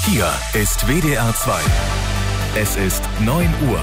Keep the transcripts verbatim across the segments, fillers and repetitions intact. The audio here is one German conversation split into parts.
Hier ist W D R zwei. Es ist neun Uhr.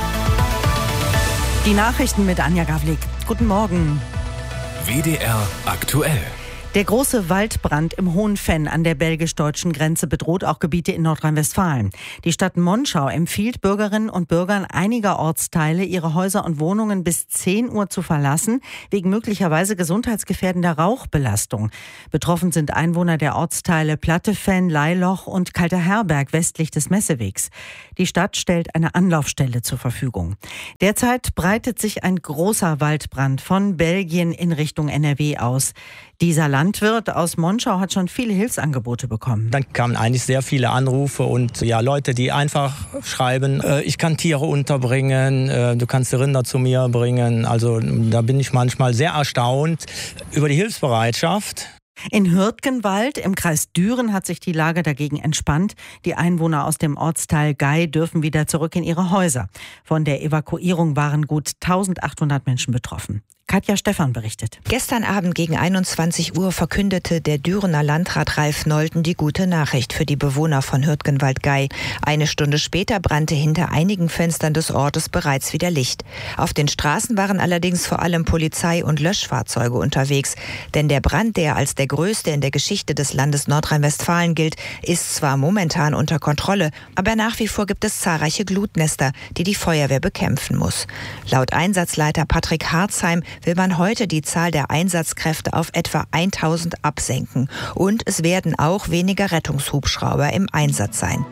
Die Nachrichten mit Anja Gavlik. Guten Morgen. W D R aktuell. Der große Waldbrand im Hohenfenn an der belgisch-deutschen Grenze bedroht auch Gebiete in Nordrhein-Westfalen. Die Stadt Monschau empfiehlt Bürgerinnen und Bürgern einiger Ortsteile, ihre Häuser und Wohnungen bis zehn Uhr zu verlassen, wegen möglicherweise gesundheitsgefährdender Rauchbelastung. Betroffen sind Einwohner der Ortsteile Plattefenn, Leiloch und Kalter Herberg westlich des Messewegs. Die Stadt stellt eine Anlaufstelle zur Verfügung. Derzeit breitet sich ein großer Waldbrand von Belgien in Richtung N R W aus. Dieser Landwirt aus Monschau hat schon viele Hilfsangebote bekommen. Dann kamen eigentlich sehr viele Anrufe und ja, Leute, die einfach schreiben, äh, ich kann Tiere unterbringen, äh, du kannst die Rinder zu mir bringen. Also da bin ich manchmal sehr erstaunt über die Hilfsbereitschaft. In Hürtgenwald im Kreis Düren hat sich die Lage dagegen entspannt. Die Einwohner aus dem Ortsteil Gei dürfen wieder zurück in ihre Häuser. Von der Evakuierung waren gut eintausendachthundert Menschen betroffen. Katja Stephan berichtet. Gestern Abend gegen einundzwanzig Uhr verkündete der Dürener Landrat Ralf Nolten die gute Nachricht für die Bewohner von Hürtgenwald-Gei. Eine Stunde später brannte hinter einigen Fenstern des Ortes bereits wieder Licht. Auf den Straßen waren allerdings vor allem Polizei- und Löschfahrzeuge unterwegs. Denn der Brand, der als der größte in der Geschichte des Landes Nordrhein-Westfalen gilt, ist zwar momentan unter Kontrolle, aber nach wie vor gibt es zahlreiche Glutnester, die die Feuerwehr bekämpfen muss. Laut Einsatzleiter Patrick Harzheim will man heute die Zahl der Einsatzkräfte auf etwa tausend absenken. Und es werden auch weniger Rettungshubschrauber im Einsatz sein.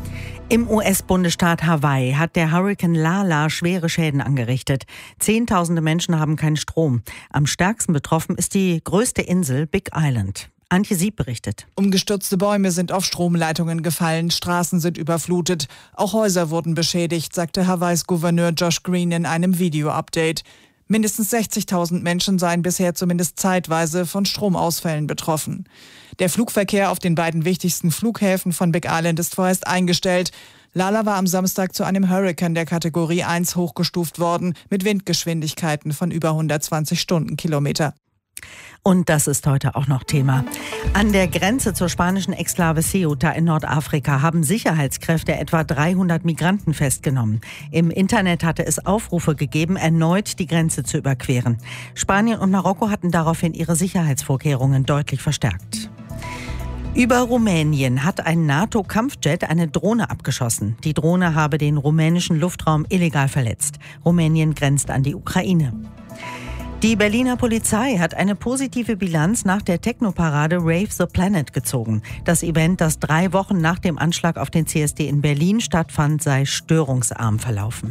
Im U S-Bundesstaat Hawaii hat der Hurrikan Lala schwere Schäden angerichtet. Zehntausende Menschen haben keinen Strom. Am stärksten betroffen ist die größte Insel Big Island. Antje Sieb berichtet. Umgestürzte Bäume sind auf Stromleitungen gefallen, Straßen sind überflutet. Auch Häuser wurden beschädigt, sagte Hawaiis Gouverneur Josh Green in einem Video-Update. Mindestens sechzigtausend Menschen seien bisher zumindest zeitweise von Stromausfällen betroffen. Der Flugverkehr auf den beiden wichtigsten Flughäfen von Big Island ist vorerst eingestellt. Lala war am Samstag zu einem Hurrikan der Kategorie eins hochgestuft worden, mit Windgeschwindigkeiten von über hundertzwanzig Stundenkilometer. Und das ist heute auch noch Thema. An der Grenze zur spanischen Exklave Ceuta in Nordafrika haben Sicherheitskräfte etwa dreihundert Migranten festgenommen. Im Internet hatte es Aufrufe gegeben, erneut die Grenze zu überqueren. Spanien und Marokko hatten daraufhin ihre Sicherheitsvorkehrungen deutlich verstärkt. Über Rumänien hat ein NATO-Kampfjet eine Drohne abgeschossen. Die Drohne habe den rumänischen Luftraum illegal verletzt. Rumänien grenzt an die Ukraine. Die Berliner Polizei hat eine positive Bilanz nach der Techno-Parade Rave the Planet gezogen. Das Event, das drei Wochen nach dem Anschlag auf den C S D in Berlin stattfand, sei störungsarm verlaufen.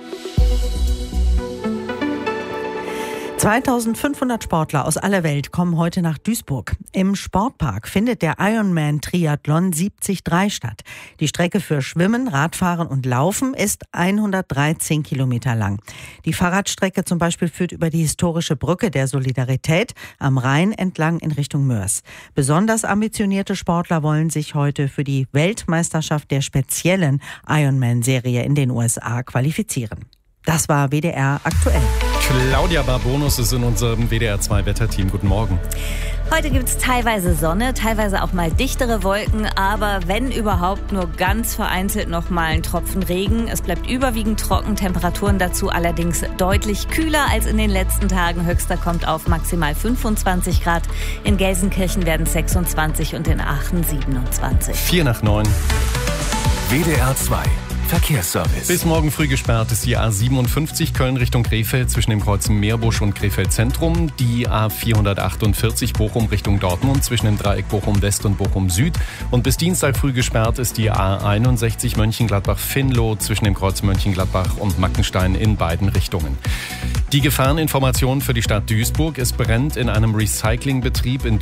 zweitausendfünfhundert Sportler aus aller Welt kommen heute nach Duisburg. Im Sportpark findet der Ironman-Triathlon siebzig drei statt. Die Strecke für Schwimmen, Radfahren und Laufen ist hundertdreizehn Kilometer lang. Die Fahrradstrecke zum Beispiel führt über die historische Brücke der Solidarität am Rhein entlang in Richtung Mörs. Besonders ambitionierte Sportler wollen sich heute für die Weltmeisterschaft der speziellen Ironman-Serie in den U S A qualifizieren. Das war W D R aktuell. Claudia Barbonus ist in unserem W D R zwei Wetterteam. Guten Morgen. Heute gibt es teilweise Sonne, teilweise auch mal dichtere Wolken, aber wenn überhaupt nur ganz vereinzelt noch mal ein Tropfen Regen. Es bleibt überwiegend trocken, Temperaturen dazu allerdings deutlich kühler als in den letzten Tagen. Höchster kommt auf maximal fünfundzwanzig Grad. In Gelsenkirchen werden es sechsundzwanzig und in Aachen siebenundzwanzig. Vier nach neun. W D R zwei. Verkehrsservice. Bis morgen früh gesperrt ist die A siebenundfünfzig Köln Richtung Krefeld zwischen dem Kreuz Meerbusch und Krefeld Zentrum. Die A vierhundertachtundvierzig Bochum Richtung Dortmund zwischen dem Dreieck Bochum West und Bochum Süd. Und bis Dienstag früh gesperrt ist die A einundsechzig Mönchengladbach-Finloh zwischen dem Kreuz Mönchengladbach und Mackenstein in beiden Richtungen. Die Gefahreninformation für die Stadt Duisburg. Es brennt in einem Recyclingbetrieb in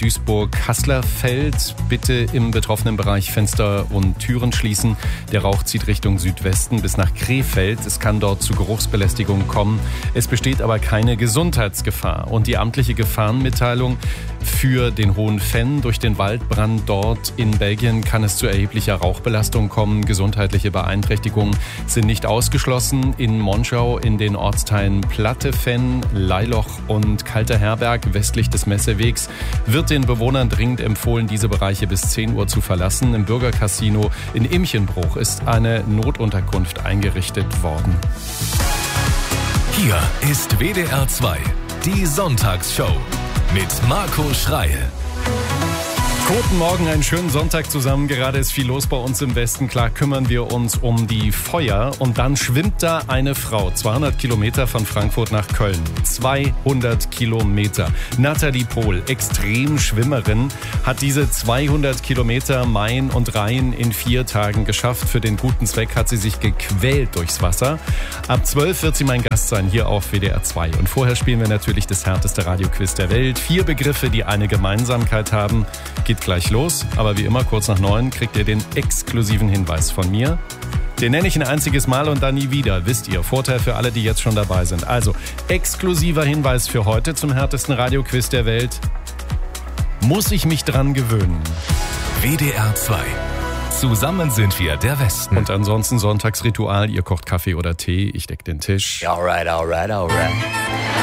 Duisburg-Hasslerfeld. Bitte im betroffenen Bereich Fenster und Türen schließen. Der Rauch zieht Richtung Süden Südwesten bis nach Krefeld. Es kann dort zu Geruchsbelästigungen kommen. Es besteht aber keine Gesundheitsgefahr. Und die amtliche Gefahrenmitteilung für den Hohen Venn: durch den Waldbrand dort in Belgien kann es zu erheblicher Rauchbelastung kommen. Gesundheitliche Beeinträchtigungen sind nicht ausgeschlossen. In Monschau in den Ortsteilen Platte Venn, Leiloch und Kalter Herberg westlich des Messewegs wird den Bewohnern dringend empfohlen, diese Bereiche bis zehn Uhr zu verlassen. Im Bürgercasino in Imchenbruch ist eine Notunterkunft eingerichtet worden. Hier ist W D R zwei, die Sonntagsshow mit Marco Schreil. Guten Morgen, einen schönen Sonntag zusammen. Gerade ist viel los bei uns im Westen. Klar kümmern wir uns um die Feuer. Und dann schwimmt da eine Frau, zweihundert Kilometer von Frankfurt nach Köln. zweihundert Kilometer. Nathalie Pohl, Extremschwimmerin, hat diese zweihundert Kilometer Main und Rhein in vier Tagen geschafft. Für den guten Zweck hat sie sich gequält durchs Wasser. Ab zwölf wird sie mein Gast sein, hier auf W D R zwei. Und vorher spielen wir natürlich das härteste Radioquiz der Welt. Vier Begriffe, die eine Gemeinsamkeit haben. Geht gleich los, aber wie immer kurz nach neun kriegt ihr den exklusiven Hinweis von mir. Den nenne ich ein einziges Mal und dann nie wieder, wisst ihr. Vorteil für alle, die jetzt schon dabei sind. Also, exklusiver Hinweis für heute zum härtesten Radioquiz der Welt. Muss ich mich dran gewöhnen? W D R zwei. Zusammen sind wir der Westen. Und ansonsten Sonntagsritual, ihr kocht Kaffee oder Tee, ich deck den Tisch. Alright, alright, alright.